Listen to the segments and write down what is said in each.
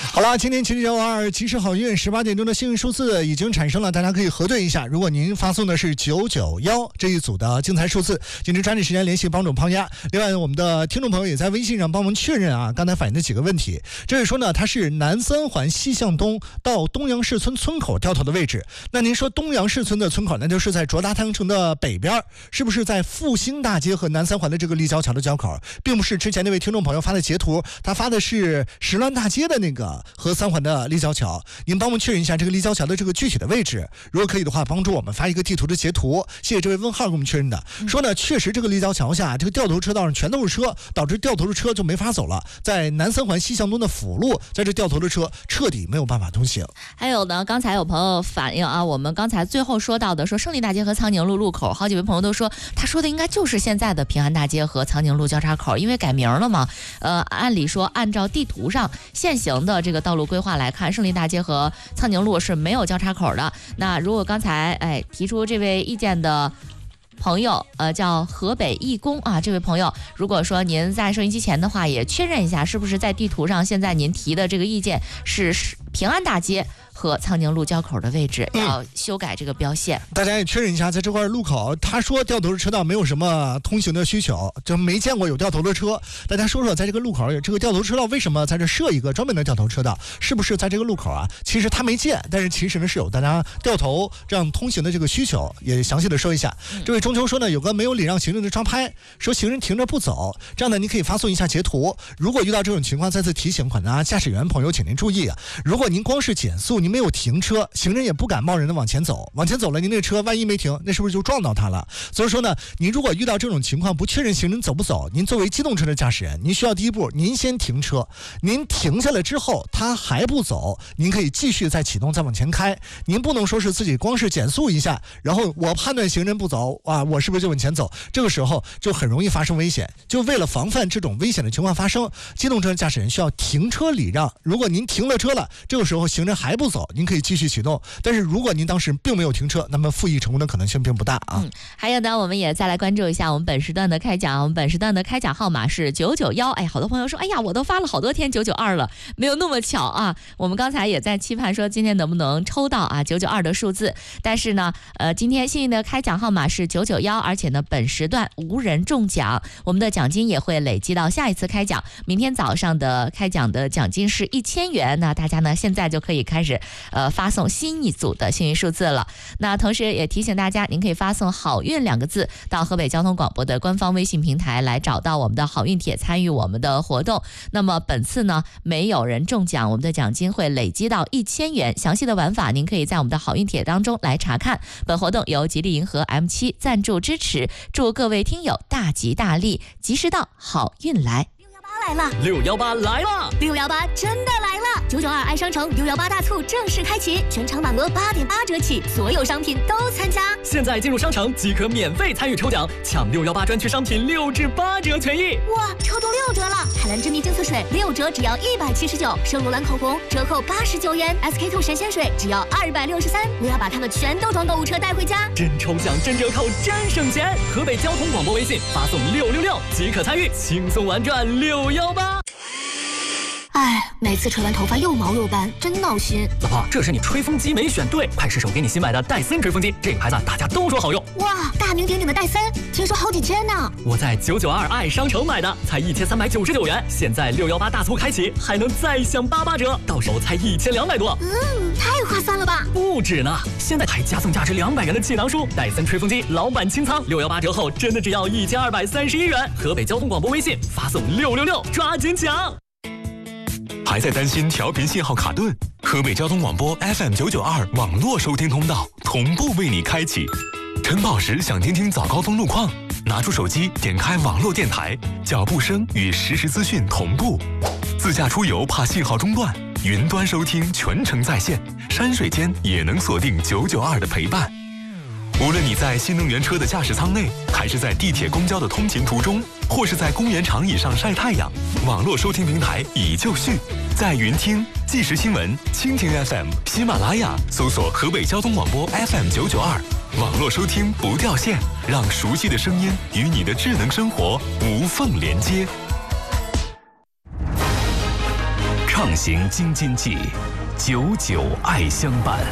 好了，今天792吉时好运18点钟的幸运数字已经产生了，大家可以核对一下。如果您发送的是991这一组的精彩数字，今天抓紧时间联系帮主胖丫。另外，我们的听众朋友也在微信上帮忙确认啊，刚才反映的几个问题。这位说呢，他是南三环西向东到东阳市村村口掉头的位置。那您说东阳市村的村口，那就是在卓达太阳城的北边，是不是在复兴大街和南三环的这个立交桥的交口，并不是之前那位听众朋友发的截图，他发的是石栏大街的那个和三环的立交桥。您帮我们确认一下这个立交桥的这个具体的位置，如果可以的话，帮助我们发一个地图的截图。谢谢这位问号给我们确认的，说呢，确实这个立交桥下这个掉头车道上全都是车，导致掉头的车就没法走了。在南三环西向东的辅路，在这掉头的车彻底没有办法通行。 还有呢，刚才有朋友反映啊，我们刚才最后说到的，说胜利大街和苍宁路路口，好几位朋友都说，他说的应该就是现在的平安大街和苍宁路交叉口，因为改名了嘛。按理说，按照地图上现行的这个道路规划来看，胜利大街和苍宁路是没有交叉口的。那如果刚才提出这位意见的朋友，叫河北义工啊，这位朋友，如果说您在收音机前的话，也确认一下，是不是在地图上现在您提的这个意见是平安大街和苍宁路交口的位置要修改这个标线。 大家也确认一下，在这块路口，他说掉头的车道没有什么通行的需求，就没见过有掉头的车。大家说说，在这个路口有这个掉头车道，为什么在这设一个专门的掉头车道？是不是在这个路口啊？其实他没建，但是其实呢是有大家掉头这样通行的这个需求，也详细的说一下。这位中秋说呢，有个没有礼让行人的抓拍，说行人停着不走，这样呢你可以发送一下截图。如果遇到这种情况，再次提醒广大驾驶员朋友，请您注意啊，如果您光是减速，您没有停车，行人也不敢贸然的往前走，往前走了，您那个车万一没停，那是不是就撞到他了？所以说呢，您如果遇到这种情况，不确认行人走不走，您作为机动车的驾驶人，您需要第一步，您先停车，您停下来之后，他还不走，您可以继续再启动，再往前开。您不能说是自己光是减速一下，然后我判断行人不走啊，我是不是就往前走？这个时候就很容易发生危险。就为了防范这种危险的情况发生，机动车驾驶人需要停车礼让。如果您停了车了，这个时候行人还不走，您可以继续启动。但是如果您当时并没有停车，那么复议成功的可能性并不大啊。 还有呢，我们也再来关注一下我们本时段的开奖。我们本时段的开奖号码是991。好多朋友说，我都发了好多天992了，没有那么巧啊。我们刚才也在期盼说今天能不能抽到啊992的数字，但是呢，今天幸运的开奖号码是991，而且呢，本时段无人中奖，我们的奖金也会累积到下一次开奖。明天早上的开奖的奖金是1000元，那大家呢现在就可以开始发送新一组的幸运数字了。那同时也提醒大家，您可以发送好运2个字到河北交通广播的官方微信平台来找到我们的好运帖，参与我们的活动。那么本次呢没有人中奖，我们的奖金会累积到1000元。详细的玩法您可以在我们的好运帖当中来查看。本活动由吉利银河 M7 赞助支持，祝各位听友大吉大利，吉时到，好运来。 来了 618来了 ，618真的来了！992爱商城618大促正式开启，全场满额8.8折起，所有商品都参加。 现在进入商城即可免费参与抽奖，抢618专区商品6至8折权益。 哇，抽中6折了！海蓝之谜净色水6折只要179，圣罗兰口红折扣89元，SK2 神仙水只要263。我要把它们全都装购物车带回家。 真抽奖，真折扣，真省钱！河北交通广播微信发送666即可参与，轻松玩转618。 每次吹完头发又毛又干，真闹心。 老婆，这是你吹风机没选对，快试手给你新买的戴森吹风机，这个牌子大家都说好用。 哇，大名鼎鼎的戴森，听说好几千呢。 我在992爱商城买的，才1399元，现在618大促开启，还能再享88折，到手才1200多。 太划算了吧！ 不止呢，现在还加赠价值200元的气囊书，戴森吹风机老板清仓，618折后真的只要1231元。河北交通广播微信发送666，抓紧抢。 还在担心调频信号卡顿？河北交通广播 FM992 网络收听通道同步为你开启。晨跑时想听听早高峰路况，拿出手机点开网络电台，脚步声与实时资讯同步。自驾出游怕信号中断，云端收听全程在线，山水间也能锁定992的陪伴。无论你在新能源车的驾驶舱内，还是在地铁公交的通勤途中，或是在公园长椅上晒太阳，网络收听平台已就绪。在云听、即时新闻、蜻蜓 FM、喜马拉雅搜索河北交通广播 FM992，网络收听不掉线，让熟悉的声音与你的智能生活无缝连接。 畅行京津冀，99爱相伴。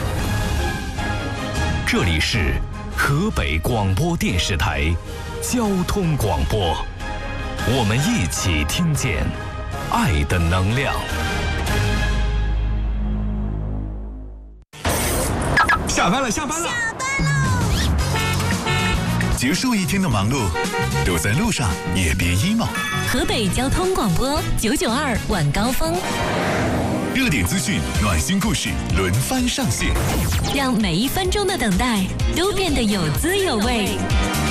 这里是河北广播电视台交通广播，我们一起听见爱的能量。 下班了，结束一天的忙碌，都在路上也别 emo。 河北交通广播992晚高峰， 热点资讯、暖心故事轮番上线， 让每一分钟的等待都变得有滋有味。